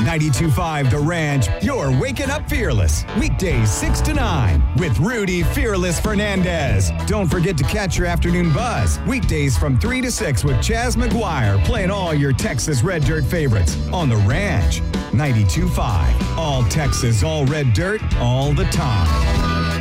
92.5 The Ranch, you're waking up fearless. Weekdays 6 to 9 with Rudy Fearless Fernandez. Don't forget to catch your afternoon buzz. Weekdays from 3 to 6 with Chaz McGuire playing all your Texas Red Dirt favorites on The Ranch. 92.5. All Texas, all red dirt, all the time.